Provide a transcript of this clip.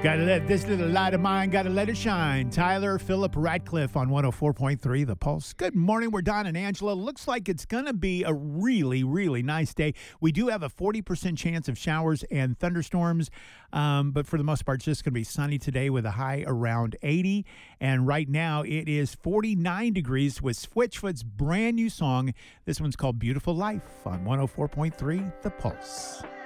Gotta let this little light of mine, gotta let it shine. Tyler Philip Ratcliffe on 104.3 The Pulse. Good morning. We're Don and Angela. Looks like it's going to be a really, really nice day. We do have a 40% chance of showers and thunderstorms, but for the most part, it's just going to be sunny today with a high around 80. And right now, it is 49 degrees with Switchfoot's brand new song. This one's called Beautiful Life on 104.3 The Pulse.